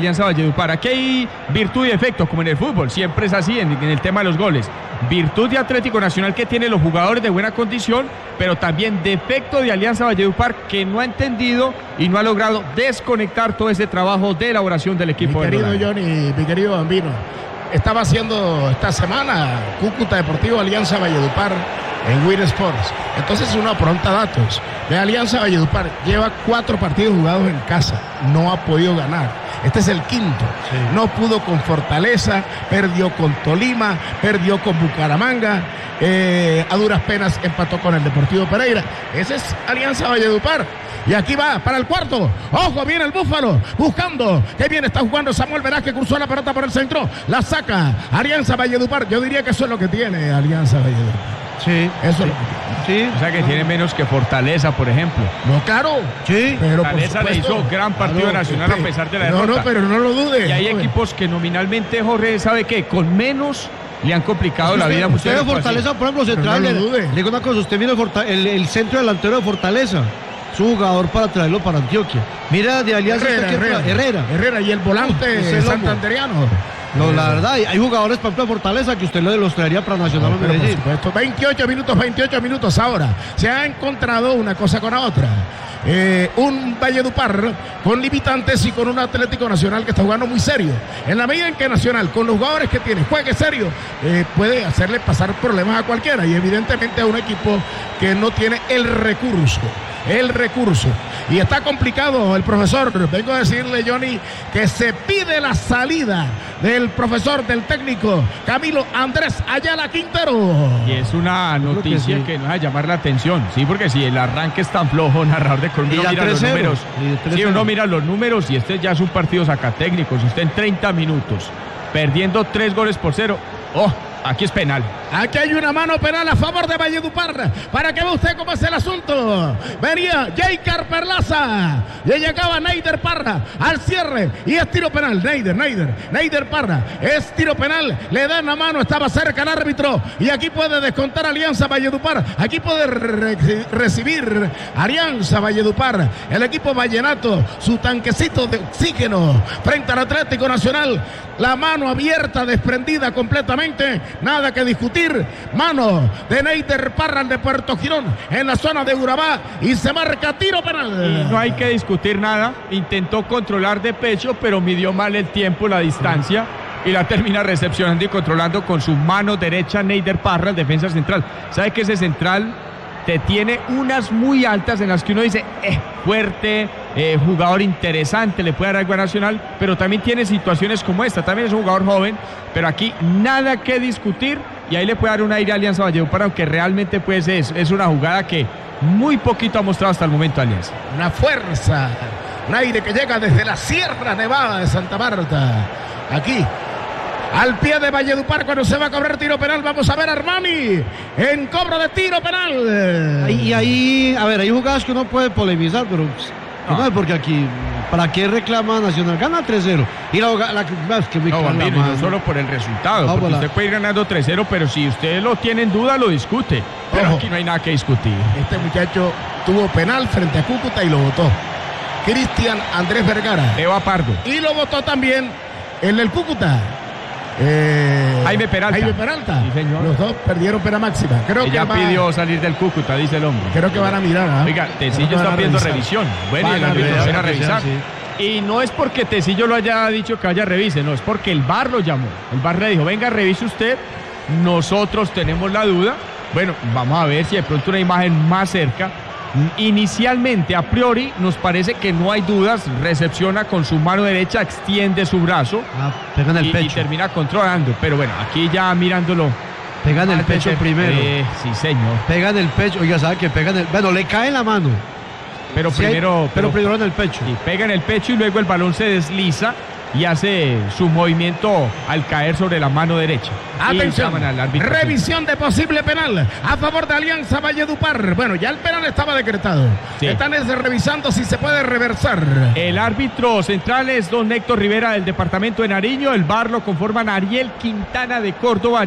Alianza Valledupar. Aquí hay virtud y defecto, como en el fútbol, siempre es así en el tema de los goles. Virtud de Atlético Nacional, que tiene los jugadores de buena condición, pero también defecto de Alianza Valledupar, que no ha entendido y no ha logrado desconectar todo ese trabajo de elaboración del equipo. Mi querido Johnny, mi querido Bambino, estaba haciendo esta semana Cúcuta Deportivo Alianza Valledupar en Win Sports. Entonces uno apronta datos. De Alianza Valledupar lleva 4 partidos jugados en casa, no ha podido ganar. Este es el quinto. Sí. No pudo con Fortaleza, perdió con Tolima, perdió con Bucaramanga, a duras penas empató con el Deportivo Pereira. Ese es Alianza Valledupar. Y aquí va para el cuarto. Ojo, viene el Búfalo buscando. Qué bien está jugando Samuel Velázquez. Cruzó la pelota por el centro. La saca Alianza Valledupar. Yo diría que eso es lo que tiene Alianza Valledupar. Sí, eso sí. Sí. O sea que tiene menos que Fortaleza, por ejemplo. No, claro. Sí. Pero Fortaleza le hizo gran partido Nacional a pesar de la derrota. No, pero no lo dude. Y hay equipos que nominalmente, Jorge, ¿sabe qué? Con menos le han complicado la vida. Usted ve Fortaleza, por ejemplo, central. No lo dude. Le digo una cosa, usted mira el centro delantero de Fortaleza. Su jugador para traerlo para Antioquia. Mira de Alianza Herrera y el volante santanderiano. No, la verdad, hay jugadores para ejemplo de Fortaleza que usted los traería para Nacional de Medellín. 28 minutos ahora. Se ha encontrado una cosa con la otra. Un Valledupar con limitantes y con un Atlético Nacional que está jugando muy serio. En la medida en que Nacional, con los jugadores que tiene, juegue serio, puede hacerle pasar problemas a cualquiera. Y evidentemente a un equipo que no tiene el recurso. Y está complicado el profesor. Vengo a decirle, Johnny, que se pide la salida del profesor, del técnico Camilo Andrés Ayala Quintero. Y es una noticia que nos va a llamar la atención, sí, porque si el arranque es tan flojo, narrador de Colombia, mira los números. Sí, uno mira los números y este ya es un partido sacatécnico. Si usted en 30 minutos perdiendo 3-0, aquí es penal. Aquí hay una mano penal a favor de Valledupar. Para que vea usted cómo es el asunto. Venía Jaycar Perlaza. Y llegaba Neider Parra al cierre. Y es tiro penal. Neider Parra. Es tiro penal. Le dan la mano. Estaba cerca el árbitro. Y aquí puede descontar Alianza Valledupar. Aquí puede recibir Alianza Valledupar. El equipo vallenato. Su tanquecito de oxígeno. Frente al Atlético Nacional. La mano abierta, desprendida completamente. Nada que discutir. Mano de Neider Parra, el de Puerto Girón, en la zona de Urabá, y se marca tiro penal. Y no hay que discutir nada. Intentó controlar de pecho, pero midió mal el tiempo, la distancia, y la termina recepcionando y controlando con su mano derecha Neider Parra, el defensa central. ¿Sabe que ese central te tiene unas muy altas en las que uno dice fuerte, jugador interesante, le puede dar algo a Nacional, pero también tiene situaciones como esta? También es un jugador joven, pero aquí nada que discutir, y ahí le puede dar un aire a Alianza Valledupar, aunque realmente pues es una jugada que muy poquito ha mostrado hasta el momento Alianza. Una fuerza, un aire que llega desde la Sierra Nevada de Santa Marta. Aquí al pie de Valledupar, cuando se va a cobrar tiro penal, vamos a ver a Armani en cobro de tiro penal. Y ahí, a ver, hay jugadas que uno puede polemizar, pero no es porque aquí, ¿para qué reclama Nacional? Gana 3-0. Y es que no solo por el resultado, porque usted puede ir ganando 3-0, pero si usted lo tiene en duda, lo discute. Pero aquí no hay nada que discutir. Este muchacho tuvo penal frente a Cúcuta y lo votó. Cristian Andrés Vergara. Eva Pardo. Y lo votó también el del Cúcuta. Jaime Peralta. Sí, señor. Los dos perdieron pena máxima. Ella pidió salir del Cúcuta, dice el hombre. Creo que van a mirar. Oiga, Tecillo está pidiendo revisión. Bueno, y el árbitro van a revisar. Sí. Y no es porque Tecillo lo haya dicho que vaya a revise, no, es porque el VAR lo llamó. El VAR le dijo, venga, revise usted. Nosotros tenemos la duda. Bueno, vamos a ver si de pronto una imagen más cerca. Inicialmente, a priori, nos parece que no hay dudas. Recepciona con su mano derecha, extiende su brazo, pega en el pecho y termina controlando. Pero bueno, aquí ya mirándolo. Pega en el pecho primero. Sí, señor. Pega en el pecho. Oiga, sabe que pega en el. Bueno, le cae en la mano. Pero sí, primero en el pecho. Y pega en el pecho y luego el balón se desliza y hace su movimiento al caer sobre la mano derecha. Atención, revisión de posible penal a favor de Alianza Valledupar. Bueno, ya el penal estaba decretado. Sí. Están revisando si se puede reversar. El árbitro central es don Héctor Rivera del departamento de Nariño. El VAR lo conforman Ariel Quintana de Córdoba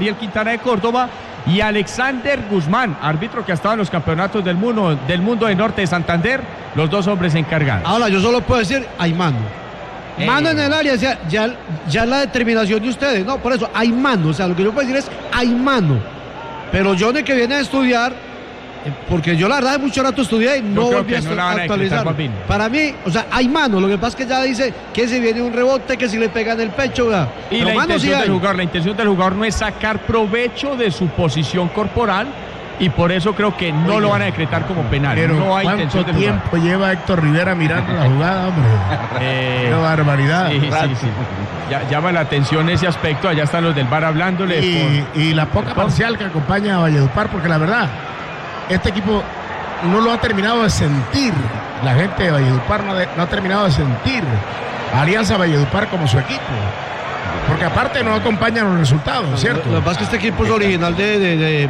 y Alexander Guzmán, árbitro que ha estado en los campeonatos del mundo de Norte de Santander. Los dos hombres encargados. Ahora, yo solo puedo decir, hay mano. Mano en el área, o sea, ya la determinación de ustedes, no, por eso hay mano, o sea, lo que yo puedo decir es hay mano. Pero Johnny que viene a estudiar, porque yo la verdad mucho rato estudié y no volví a actualizar. Para mí, o sea, hay mano, lo que pasa es que ya dice que si viene un rebote, que si le pega en el pecho, ¿verdad? Y la intención del jugador no es sacar provecho de su posición corporal, y por eso creo que no lo van a decretar como penal. Pero no hay ¿cuánto tiempo lleva Héctor Rivera mirando la jugada, hombre? ¡Qué barbaridad! Sí. Llama la atención ese aspecto. Allá están los del VAR hablándole. Y la poca parcial que acompaña a Valledupar, porque la verdad, este equipo no lo ha terminado de sentir. La gente de Valledupar no ha terminado de sentir a Alianza Valledupar como su equipo. Porque aparte no acompañan los resultados, ¿cierto? Lo que pasa es que este equipo es original de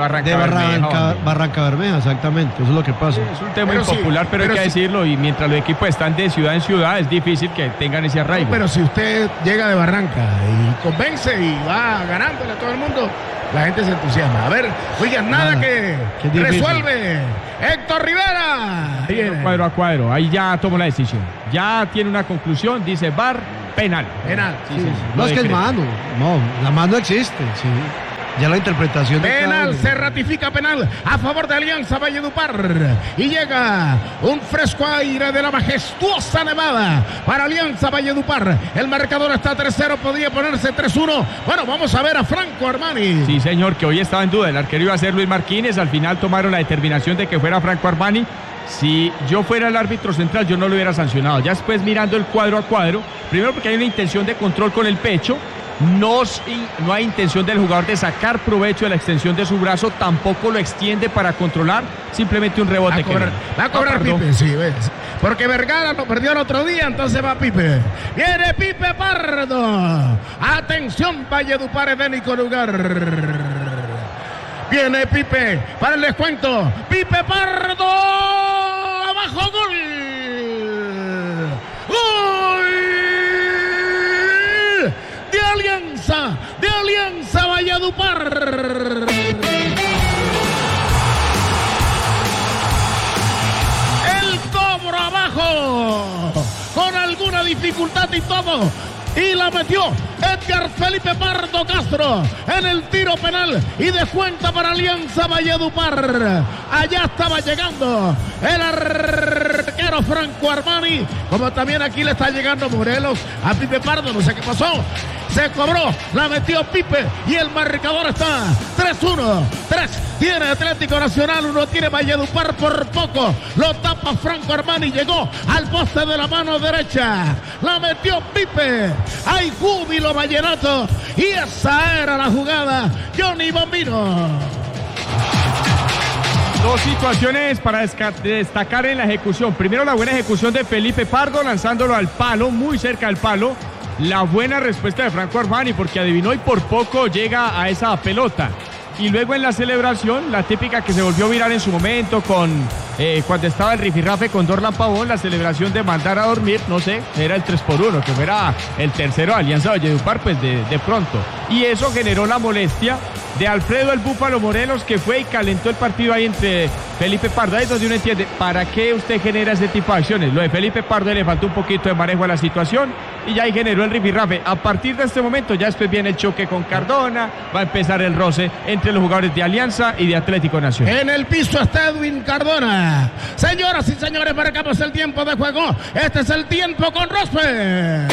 Barranca Bermeja, exactamente, eso es lo que pasa. Es un tema impopular, pero hay que decirlo, y mientras los equipos están de ciudad en ciudad, es difícil que tengan ese arraigo. Pero si usted llega de Barranca y convence y va ganándole a todo el mundo, la gente se entusiasma. A ver, oigan, nada que resuelve Héctor Rivera. Cuadro a cuadro, ahí ya tomó la decisión. Ya tiene una conclusión, dice VAR, penal. Sí. No es que es mano, no, la mano existe, sí. Ya la interpretación penal, se ratifica penal a favor de Alianza Valledupar y llega un fresco aire de la majestuosa Nevada para Alianza Valledupar. El marcador está 3-0, podría ponerse 3-1. Bueno, vamos a ver a Franco Armani. Sí, señor, que hoy estaba en duda. El arquero iba a ser Luis Martínez. Al final tomaron la determinación de que fuera Franco Armani. Si yo fuera el árbitro central, yo no lo hubiera sancionado. Ya después mirando el cuadro a cuadro, primero porque hay una intención de control con el pecho. No hay intención del jugador de sacar provecho de la extensión de su brazo, tampoco lo extiende para controlar, simplemente un rebote. Va a cobrar Pipe, sí, ves. Porque Vergara lo perdió el otro día, entonces va Pipe. Viene Pipe Pardo. Atención, Valledupar es de único lugar. Viene Pipe para el descuento. Pipe Pardo. Abajo, gol. De Alianza Valledupar. El cobro abajo con alguna dificultad y todo, y la metió Edgar Felipe Pardo Castro en el tiro penal y descuenta para Alianza Valledupar. Allá estaba llegando el arquero Franco Armani, como también aquí le está llegando Morelos a Pipe Pardo, no sé qué pasó. Se cobró, la metió Pipe y el marcador está 3-1. 3 tiene Atlético Nacional, 1 tiene Valledupar por poco. Lo tapa Franco Armani, llegó al poste de la mano derecha. La metió Pipe. Hay júbilo vallenato y esa era la jugada. Johnny Bambino. Dos situaciones para destacar en la ejecución. Primero, la buena ejecución de Felipe Pardo lanzándolo al palo, muy cerca del palo. La buena respuesta de Franco Armani, porque adivinó y por poco llega a esa pelota. Y luego en la celebración, la típica que se volvió viral en su momento cuando estaba el rifirrafe con Dorlan Pavón, la celebración de mandar a dormir, no sé, era el 3-1, que fuera el tercero de Alianza Valledupar, pues de pronto. Y eso generó la molestia de Alfredo el Búfalo Morelos, que fue y calentó el partido ahí entre Felipe Pardo. Ahí es donde uno entiende para qué usted genera ese tipo de acciones. Lo de Felipe Pardo le faltó un poquito de manejo a la situación y ya ahí generó el rifirrafe. A partir de este momento ya después viene el choque con Cardona, va a empezar el roce entre los jugadores de Alianza y de Atlético Nacional. En el piso está Edwin Cardona. Señoras y señores, marcamos el tiempo de juego. Este es el tiempo con Rospe.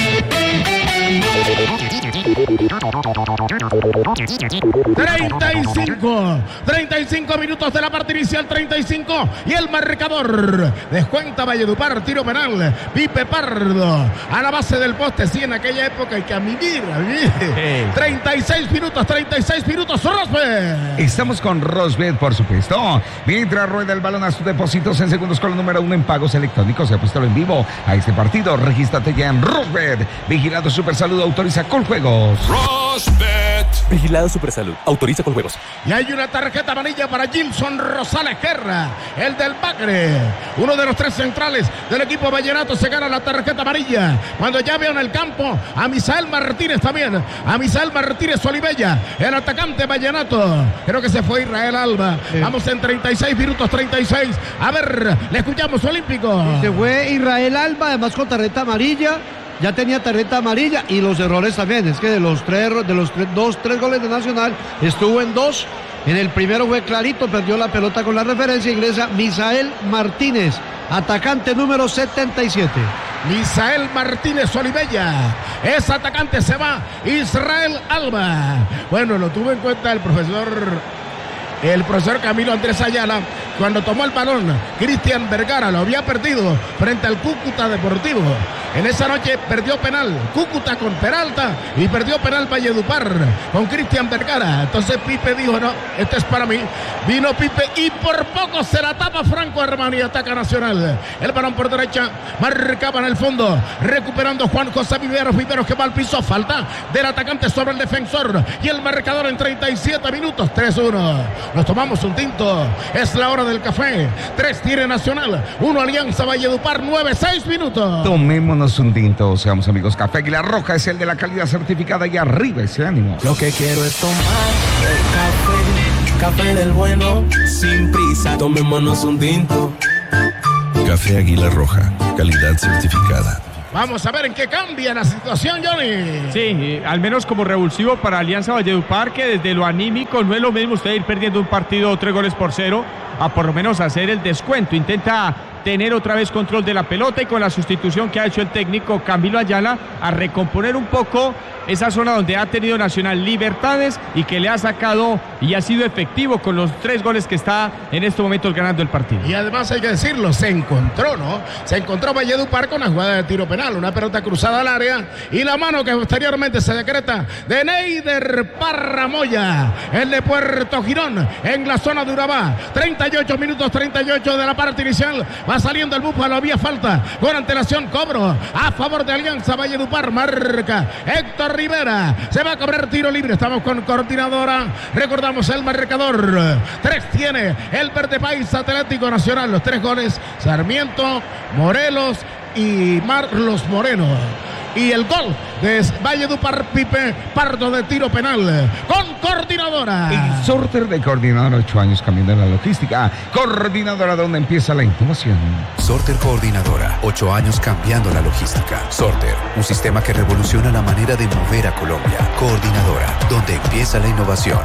35 minutos de la parte inicial, 35 y el marcador. Descuenta Valledupar, tiro penal. Pipe Pardo a la base del poste. Sí, en aquella época hay que vivir. 36 minutos, Rosbet. Estamos con Rosbet, por supuesto. Mientras rueda el balón a sus depósitos en segundos con el número 1 en pagos electrónicos. Apústalo en vivo a este partido. Regístrate ya en Rosbet. Vigilado Supersalud, autoriza Coljuegos. Rosbet. Vigilado Supersalud, autoriza Coljuegos. Y hay una tarjeta amarilla para Gilson Rosales Guerra, el del Bagre. Uno de los 3 centrales del equipo vallenato se gana la tarjeta amarilla. Cuando ya veo en el campo a Misael Martínez también. A Misael Martínez Olivella, el atacante vallenato. Creo que se fue Israel Alba. Vamos en 36 minutos, 36. A ver, le escuchamos, Olímpico. Se fue Israel Alba, además con tarjeta amarilla. ya tenía tarjeta amarilla y los errores también. Es que de los tres goles de Nacional estuvo en 2. En el primero fue clarito, perdió la pelota con la referencia, ingresa Misael Martínez, atacante número 77. Misael Martínez Olivella, es atacante, se va Israel Alba. Bueno, lo tuvo en cuenta el profesor Camilo Andrés Ayala cuando tomó el balón. Cristian Vergara lo había perdido frente al Cúcuta Deportivo. En esa noche perdió penal Cúcuta con Peralta y perdió penal Valledupar con Cristian Vergara. Entonces Pipe dijo, no, este es para mí. Vino Pipe y por poco se la tapa Franco Armani. Ataca Nacional. El balón por derecha, marcaba en el fondo, recuperando Juan José Viveros que va al piso. Falta del atacante sobre el defensor y el marcador en 37 minutos, 3-1. Nos tomamos un tinto, es la hora del café. 3 tiene Nacional, 1 Alianza Valledupar, 9-6 minutos. Tomémonos un tinto, seamos amigos. Café Águila Roja es el de la calidad certificada y arriba ese ánimo. Lo que quiero es tomar café del bueno, sin prisa, tomémonos un tinto. Café Águila Roja, calidad certificada. Vamos a ver en qué cambia la situación, Johnny. Sí, al menos como revulsivo para Alianza Valledupar, que desde lo anímico no es lo mismo usted ir perdiendo un partido 3-0 a por lo menos hacer el descuento. Intenta tener otra vez control de la pelota y con la sustitución que ha hecho el técnico Camilo Ayala a recomponer un poco esa zona donde ha tenido Nacional libertades y que le ha sacado y ha sido efectivo con los 3 goles que está en estos momentos ganando el partido. Y además hay que decirlo, se encontró Valledupar con la jugada de tiro penal, una pelota cruzada al área y la mano que posteriormente se decreta de Neider Parramoya, el de Puerto Girón, en la zona de Urabá. 38 minutos 38 de la parte inicial. Va saliendo el Búfalo, había falta con antelación, cobro a favor de Alianza Valledupar, marca Héctor Rivera, se va a cobrar tiro libre. Estamos con coordinadora, recordamos el marcador, 3 tiene el Verde País Atlético Nacional, los 3 goles Sarmiento, Morelos y Marlos Moreno. Y el gol de Valledupar, Pipe Pardo de tiro penal con coordinadora. Y Sorter de coordinadora, 8 años cambiando la logística. Coordinadora, donde empieza la innovación. Sorter Coordinadora, 8 años cambiando la logística. Sorter, un sistema que revoluciona la manera de mover a Colombia. Coordinadora, donde empieza la innovación.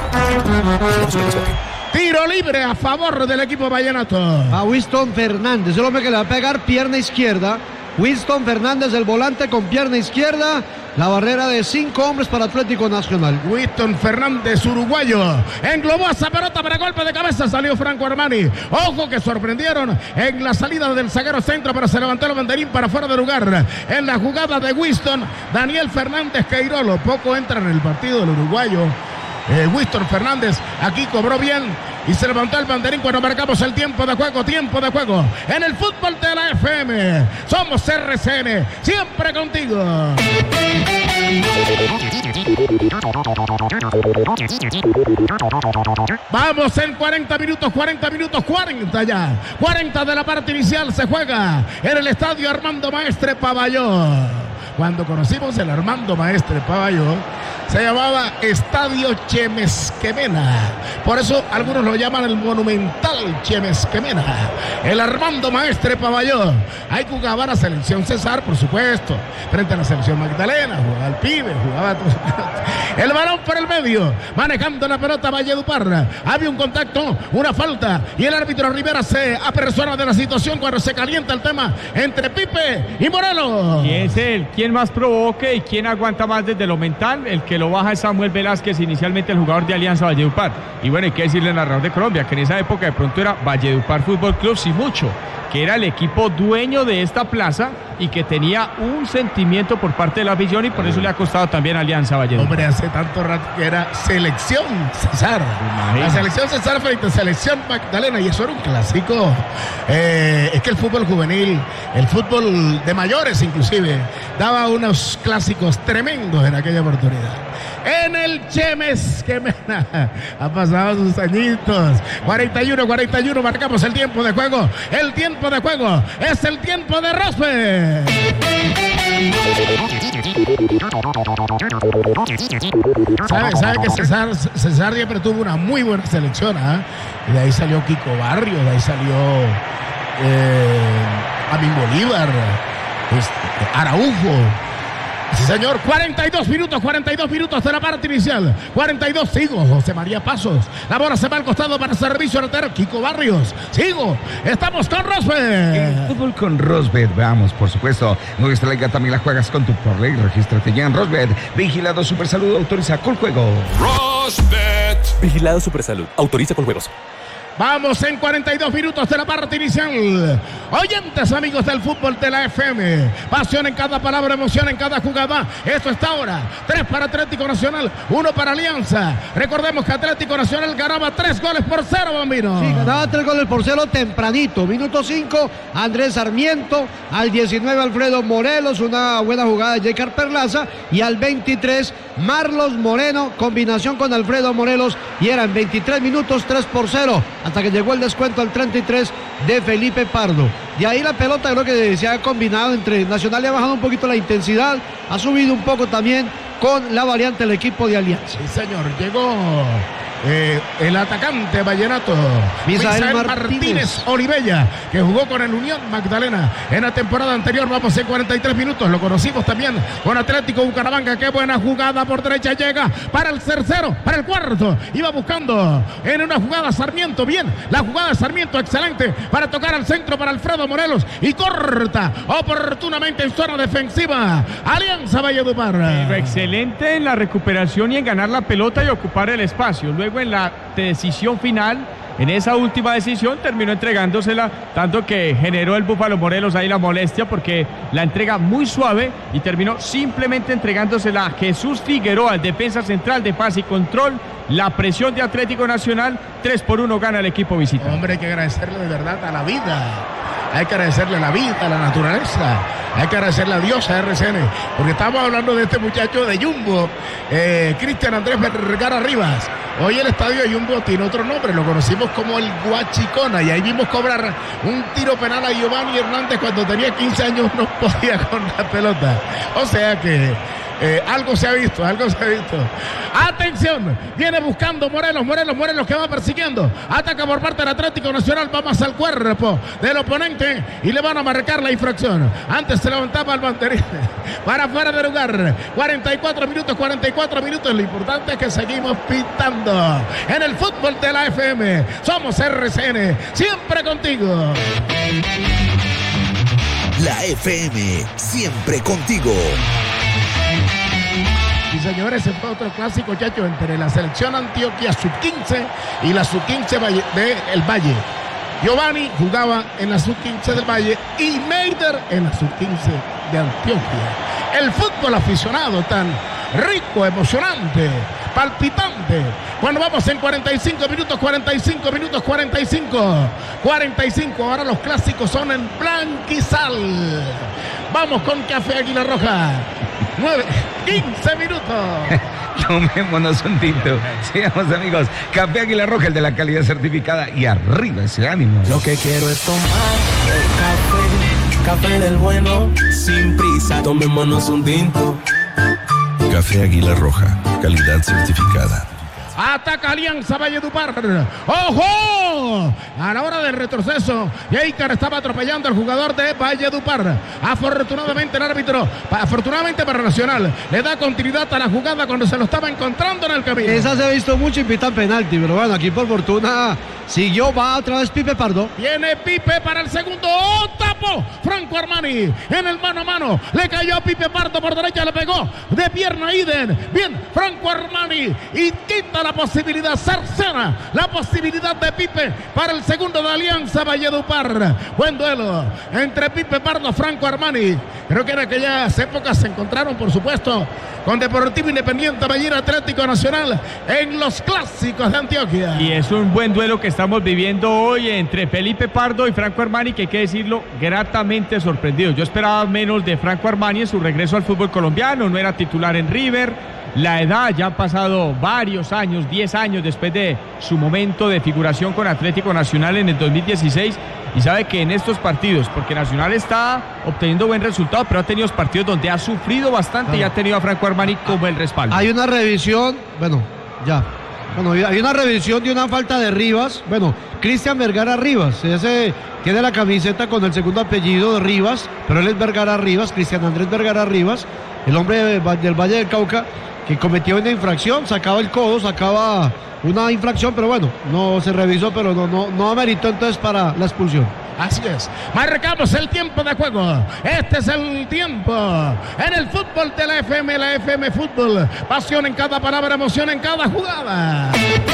Tiro libre a favor del equipo vallenato. A Winston Fernández, el hombre que le va a pegar pierna izquierda. Winston Fernández, el volante con pierna izquierda. La barrera de 5 hombres para Atlético Nacional. Winston Fernández, uruguayo, englobó esa pelota para golpe de cabeza. Salió Franco Armani. Ojo que sorprendieron en la salida del zaguero centro, pero se levantó el banderín para fuera de lugar. En la jugada de Winston, Daniel Fernández Queirolo. Poco entra en el partido del uruguayo. Winston Fernández aquí cobró bien y se levantó el banderín cuando marcamos el tiempo de juego en el fútbol de la FM. Somos RCN, siempre contigo. Vamos en 40 minutos ya. 40 de la parte inicial se juega en el estadio Armando Maestre Pavalló. Cuando conocimos el Armando Maestre Pavalló, se llamaba Estadio Chemesquemena. Por eso algunos lo llaman el Monumental Chemesquemena. El Armando Maestre Pavalló. Ahí jugaba la selección César, por supuesto, frente a la selección Magdalena. Jugaba el Pibe, jugaba el balón por el medio, manejando la pelota Valledupar. Había un contacto, una falta, y el árbitro Rivera se apersona de la situación cuando se calienta el tema entre Pipe y Morelos. ¿Quién es él? ¿Quién más provoque y quién aguanta más desde lo mental? El que lo baja es Samuel Velázquez, inicialmente el jugador de Alianza Valledupar. Y bueno, hay que decirle al narrador de Colombia que en esa época de pronto era Valledupar Fútbol Club, sí mucho, que era el equipo dueño de esta plaza y que tenía un sentimiento por parte de la afición y por eso le ha costado también a Alianza Valledupar. Hombre, hace tanto rato que era selección César. La selección César frente a selección Magdalena, y eso era un clásico. Es que el fútbol juvenil, el fútbol de mayores inclusive, daba unos clásicos tremendos en aquella oportunidad. En el Chemesquemena ha pasado sus añitos. 41, marcamos el tiempo de juego. El tiempo de juego es el tiempo de Rospe. ¿Sabe que César siempre tuvo una muy buena selección? Y de ahí salió Kiko Barrios, de ahí salió Amin Bolívar, Araujo. Sí, señor, 42 minutos de la parte inicial. 42, sigo, José María Pasos. La bola se va al costado para servicio lateral, Kiko Barrios. Sigo, estamos con Rosbet. El fútbol con Rosbet, vamos, por supuesto. Nuestra liga también la juegas con tu por ley. Regístrate ya en Rosbet. Vigilado Supersalud, autoriza con juego. Rosbet. Vigilado Supersalud, autoriza con juegos. Vamos en 42 minutos de la parte inicial. Oyentes, amigos del fútbol de la FM. Pasión en cada palabra, emoción en cada jugada. Esto está ahora. 3 para Atlético Nacional, 1 para Alianza. Recordemos que Atlético Nacional ganaba 3-0, Bambino. Sí, ganaba 3-0 tempranito. Minuto 5, Andrés Sarmiento. Al 19, Alfredo Morelos. Una buena jugada de J. Perlaza. Y al 23, Marlos Moreno. Combinación con Alfredo Morelos. Y eran 23 minutos, 3-0. Hasta que llegó el descuento al 33 de Felipe Pardo. De ahí la pelota creo que se ha combinado entre Nacional, le ha bajado un poquito la intensidad, ha subido un poco también con la variante del equipo de Alianza. Sí, señor, llegó el atacante vallenato Misael Martínez Olivella, que jugó con el Unión Magdalena en la temporada anterior. Vamos en 43 minutos, lo conocimos también con Atlético Bucaramanga. Qué buena jugada por derecha, llega para el tercero, para el cuarto, iba buscando en una jugada Sarmiento, bien, la jugada de Sarmiento excelente para tocar al centro para Alfredo Morelos y corta oportunamente en zona defensiva Alianza Valledupar. Pero excelente en la recuperación y en ganar la pelota y ocupar el espacio. Luego en la decisión final, en esa última decisión, terminó entregándosela, tanto que generó el Búfalo Morelos ahí la molestia porque la entrega muy suave y terminó simplemente entregándosela a Jesús Figueroa, el defensa central de pase y control. La presión de Atlético Nacional, 3-1 gana el equipo visitante. Hombre, hay que agradecerle de verdad a la vida. Hay que agradecerle a la vida, a la naturaleza. Hay que agradecerle a Dios, a RCN. Porque estamos hablando de este muchacho de Jumbo, Cristian Andrés Vergara Rivas. Hoy el estadio de Jumbo tiene otro nombre. Lo conocimos como el Guachicona. Y ahí vimos cobrar un tiro penal a Giovanni Hernández cuando tenía 15 años. No podía con la pelota. O sea que algo se ha visto. Atención, viene buscando Morelos que va persiguiendo. Ataca por parte del Atlético Nacional, va más al cuerpo del oponente y le van a marcar la infracción. Antes se levantaba el banderín para fuera de lugar. 44 minutos. Lo importante es que seguimos pitando en el fútbol de la FM. Somos RCN, siempre contigo. La FM, siempre contigo. Y señores, ese fue otro clásico, chacho, entre la selección Antioquia sub-15 y la sub-15 del Valle. Giovanni jugaba en la sub-15 del Valle y Meider en la sub-15 de Antioquia. El fútbol aficionado tan rico, emocionante, palpitante. Cuando vamos en 45 minutos. 45. Ahora los clásicos son en blanquizal. Vamos con Café Águila Roja. 15 minutos. Tomémonos un tinto. Sigamos, amigos. Café Águila Roja, el de la calidad certificada. Y arriba ese ánimo. Lo que quiero es tomar café del bueno, sin prisa. Tomémonos un tinto. Café Águila Roja, calidad certificada. Ataca Alianza Valledupar. ¡Ojo! A la hora del retroceso, Yeikar estaba atropellando al jugador de Valledupar. Afortunadamente el árbitro, afortunadamente para Nacional, le da continuidad a la jugada cuando se lo estaba encontrando en el camino. Esa se ha visto mucho y pitan penalti, pero bueno, aquí por fortuna siguió, va otra vez Pipe Pardo. Viene Pipe para el segundo. ¡Oh, tapó! Franco Armani en el mano a mano. Le cayó a Pipe Pardo por derecha, le pegó de pierna Iden. Bien, Franco Armani y quita la posibilidad, cercena la posibilidad de Pipe para el segundo de Alianza Valledupar. Buen duelo entre Pipe Pardo, Franco Armani. Creo que en aquellas épocas se encontraron, por supuesto, con Deportivo Independiente Medellín, Atlético Nacional en los clásicos de Antioquia. Y es un buen duelo que estamos viviendo hoy entre Felipe Pardo y Franco Armani, que hay que decirlo, gratamente sorprendido. Yo esperaba menos de Franco Armani en su regreso al fútbol colombiano. No era titular en River. La edad, ya han pasado varios años, 10 años después de su momento de figuración con Atlético Nacional en el 2016, y sabe que en estos partidos, porque Nacional está obteniendo buen resultado, pero ha tenido partidos donde ha sufrido bastante y ha tenido a Franco Armani como el respaldo. Hay una revisión, bueno, ya. Bueno, hay una revisión de una falta de Rivas. Bueno, Cristian Vergara Rivas. Ese tiene la camiseta con el segundo apellido de Rivas, pero él es Vergara Rivas, Cristian Andrés Vergara Rivas, el hombre del Valle del Cauca, que cometió una infracción, sacaba el codo, sacaba una infracción, pero bueno, no se revisó, pero no ameritó entonces para la expulsión. Así es, marcamos el tiempo de juego. Este es el tiempo en el fútbol de la FM Fútbol. Pasión en cada palabra, emoción en cada jugada.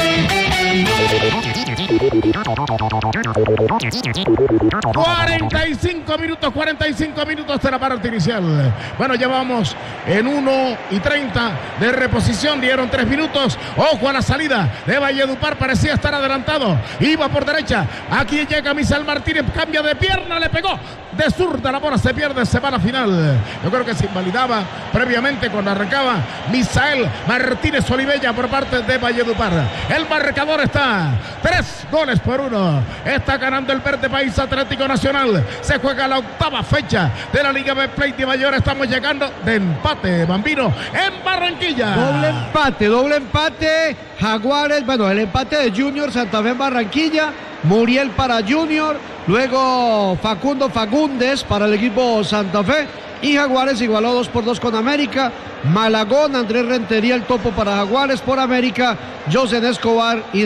45 minutos de la parte inicial. Bueno, llevamos en 1:30 de reposición, dieron 3 minutos. Ojo a la salida de Valledupar, parecía estar adelantado. Iba por derecha, aquí llega Misael Martínez, cambia de pierna, le pegó de zurda, la bola se pierde, se va a la final. Yo creo que se invalidaba previamente cuando arrancaba Misael Martínez Olivella por parte de Valledupar. El marcador está 3-1. Está ganando el Verde País Atlético Nacional. Se juega la 8ª fecha de la Liga Betplay de Mayor. Estamos llegando de empate, Bambino, en Barranquilla. Doble empate. Jaguares, bueno, el empate de Junior Santa Fe en Barranquilla. Muriel para Junior, luego Facundo Fagundes para el equipo Santa Fe, y Jaguares igualó 2-2 con América. Malagón, Andrés Rentería, el topo para Jaguares. Por América, José Escobar y